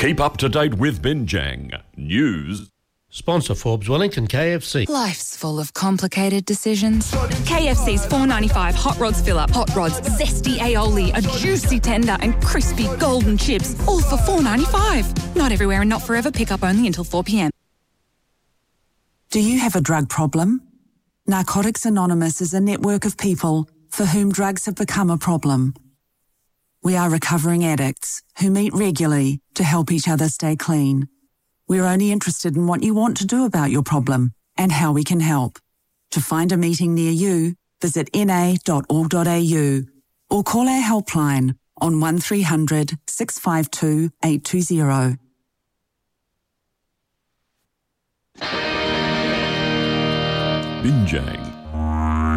Keep up to date with Binjang News. Sponsor Forbes Wellington KFC. Life's full of complicated decisions. KFC's $4.95 Hot Rods Fill-Up. Hot Rods, zesty aioli, a juicy tender and crispy golden chips. All for $4.95. Not everywhere and not forever. Pick up only until 4 p.m. Do you have a drug problem? Narcotics Anonymous is a network of people for whom drugs have become a problem. We are recovering addicts who meet regularly to help each other stay clean. We're only interested in what you want to do about your problem and how we can help. To find a meeting near you, visit na.org.au or call our helpline on 1300 652 820. Binjang